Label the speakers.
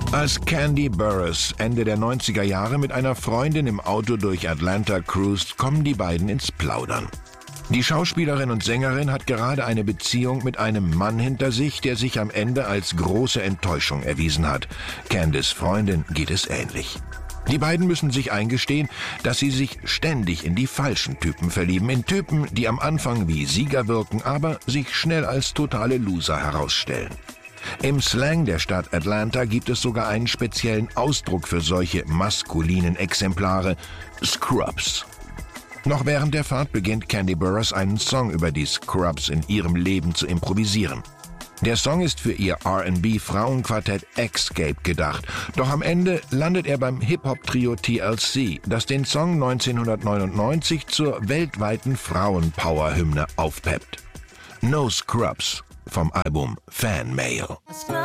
Speaker 1: Als Kandi Burruss Ende der 90er Jahre mit einer Freundin im Auto durch Atlanta cruist, kommen die beiden ins Plaudern. Die Schauspielerin und Sängerin hat gerade eine Beziehung mit einem Mann hinter sich, der sich am Ende als große Enttäuschung erwiesen hat. Candys Freundin geht es ähnlich. Die beiden müssen sich eingestehen, dass sie sich ständig in die falschen Typen verlieben. In Typen, die am Anfang wie Sieger wirken, aber sich schnell als totale Loser herausstellen. Im Slang der Stadt Atlanta gibt es sogar einen speziellen Ausdruck für solche maskulinen Exemplare: Scrubs. Noch während der Fahrt beginnt Kandi Burruss einen Song über die Scrubs in ihrem Leben zu improvisieren. Der Song ist für ihr R&B-Frauenquartett Xscape gedacht, doch am Ende landet er beim Hip-Hop-Trio TLC, das den Song 1999 zur weltweiten Frauenpower-Hymne aufpeppt. No Scrubs vom Album Fan Mail.